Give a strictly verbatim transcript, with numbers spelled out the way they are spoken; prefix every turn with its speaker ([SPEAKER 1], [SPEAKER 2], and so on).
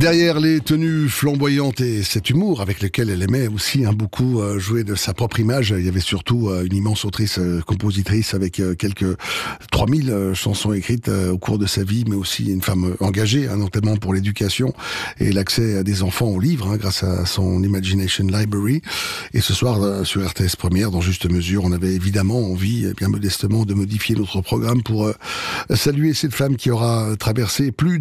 [SPEAKER 1] Derrière les tenues flamboyantes et cet humour avec lequel elle aimait aussi hein, beaucoup euh, jouer de sa propre image, il y avait surtout euh, une immense autrice, euh, compositrice avec euh, quelques trois mille euh, chansons écrites euh, au cours de sa vie, mais aussi une femme engagée, hein, notamment pour l'éducation et l'accès à des enfants aux livres, hein, grâce à son Imagination Library. Et ce soir, euh, sur R T S Première, dans Juste Mesure, on avait évidemment envie, eh bien modestement, de modifier notre programme pour euh, saluer cette femme qui aura traversé plus